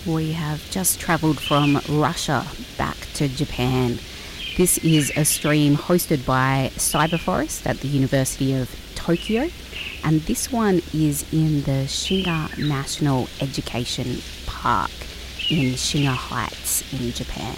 We have just travelled from Russia back to Japan. This is a stream hosted by Cyberforest at the University of Tokyo, and this one is in the Shiga National Education Park in Shiga Heights in Japan.